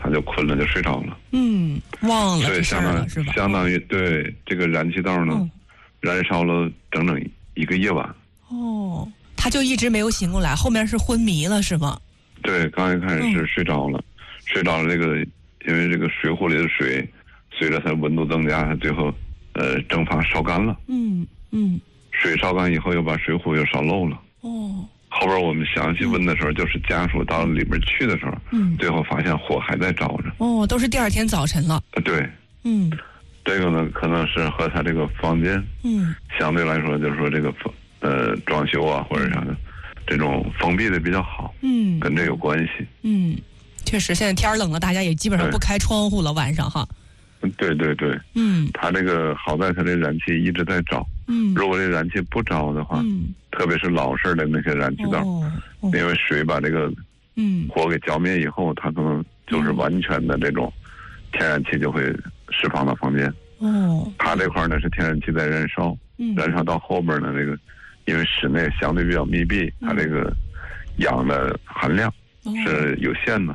他就困了，就睡着了。 忘了所以相当于对这个燃气道呢，燃烧了整整1个夜晚。 他就一直没有醒过来，后面是昏迷了是吗？ 对，刚一开始是睡着了，这个因为这个水壶里的水随着它温度增加，它最后蒸发烧干了。水烧干以后又把水壶又烧漏了。后边我们详细问的时候，就是家属到里边去的时候，最后发现火还在着着。 都是第2天早晨了。 对。这个呢，可能是和他这个房间，相对来说就是说这个装修啊或者啥的，这种封闭的比较好，跟这有关系。 确实，现在天冷了，大家也基本上不开窗户了，晚上哈。 对。他这个好在他这燃气一直在着。如果这燃气不着的话，特别是老式的那些燃气道，因为水把这个火给浇灭以后，它可能就是完全的这种天然气就会释放到房间。它这块呢是天然气在燃烧，燃烧到后边呢，这个因为室内相对比较密闭，它这个氧的含量是有限的。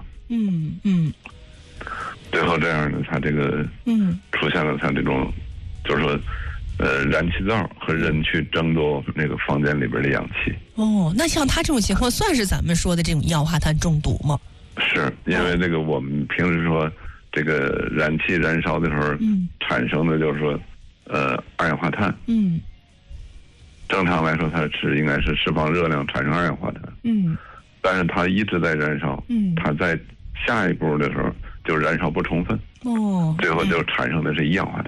最后这样呢，它这个出现了它这种，就是说燃气灶和人去争夺那个房间里边的氧气。 那像他这种情况算是咱们说的这种一氧化碳中毒吗？ 是，因为这个我们平时说这个燃气燃烧的时候，产生的就是说二氧化碳。正常来说它应该是释放热量产生二氧化碳。但是它一直在燃烧。它在下一步的时候就燃烧不充分。最后就产生的是一氧化碳。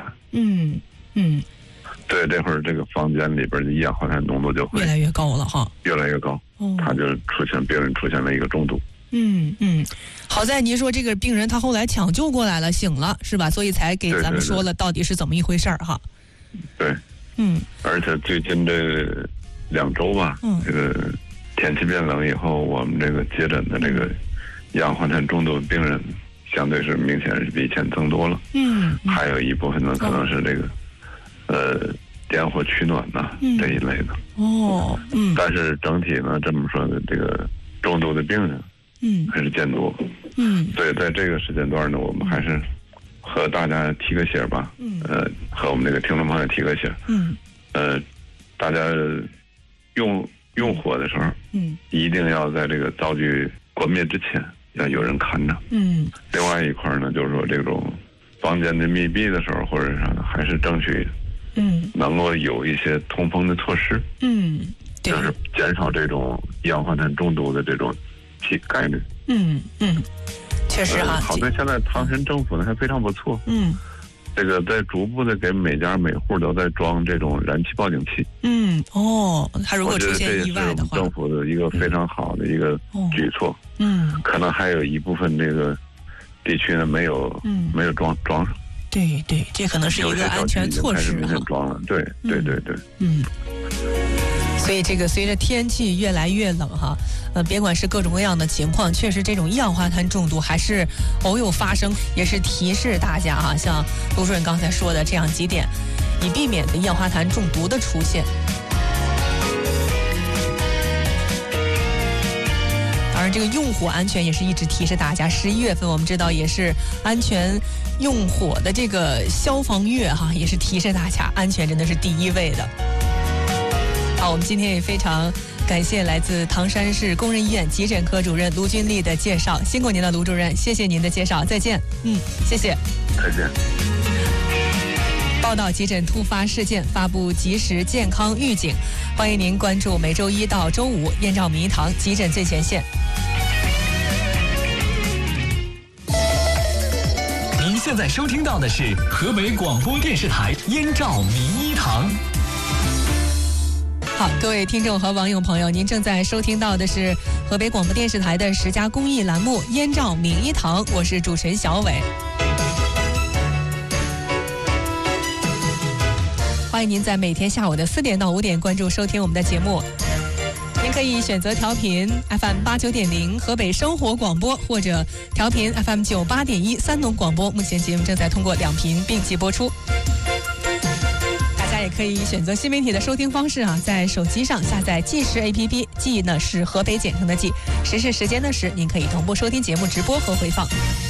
对，这会儿这个房间里边的一氧化碳浓度就会越来越高了哈， 越来越高。他就病人出现了一个中毒。 好在您说这个病人他后来抢救过来了，醒了是吧？所以才给咱们说了到底是怎么一回事儿哈。 对。而且最近这2周吧，这个天气变冷以后，我们这个接诊的这个一氧化碳中毒病人相对是明显是比以前增多了。还有一部分呢可能是这个点火取暖呐，这一类的。但是整体呢，这么说的，这个中毒的病人还是见多。所以在这个时间段呢，我们还是和大家提个醒吧。和我们那个听众朋友提个醒。大家用火的时候，一定要在这个灶具关灭之前要有人看着。另外一块呢，就是说这种房间的密闭的时候或者啥的，还是争取能够有一些通风的措施。就是减少这种一氧化碳中毒的这种概率。 确实哈。 好在现在唐山政府呢还非常不错。这个在逐步的给每家每户都在装这种燃气报警器。 他如果出现意外的话， 我觉得这也是我们政府的一个非常好的一个举措。可能还有一部分这个地区呢没有装上。 对，这可能是一个安全措施哈。 装了，对。 所以这个随着天气越来越冷哈，别管是各种各样的情况，确实这种一氧化碳中毒还是偶有发生，也是提示大家哈，像卢主任刚才说的这样几点，以避免一氧化碳中毒的出现。当然，这个用火安全也是一直提示大家。11月份我们知道也是安全用火的这个消防月哈，也是提示大家安全真的是第一位的。好，我们今天也非常感谢来自唐山市工人医院急诊科主任卢军丽的介绍，辛苦您了，卢主任，谢谢您的介绍，再见。谢谢。 再见。 报道急诊突发事件，发布及时健康预警，欢迎您关注每周1到周5燕赵民堂急诊最前线。 您现在收听到的是河北广播电视台燕赵民医堂。 好，各位听众和网友朋友，您正在收听到的是河北广播电视台的10家公益栏目《燕赵民医堂》，我是主持人小伟。欢迎您在每天下午的4点到5点关注收听我们的节目。您可以选择调频 FM 89.0河北生活广播，或者调频 FM 98.1三农广播。目前节目正在通过2频并机播出。大家也可以选择新媒体的收听方式啊，在手机上下载计时 APP， 计呢是河北简称的计，时是时间的时，您可以同步收听节目直播和回放。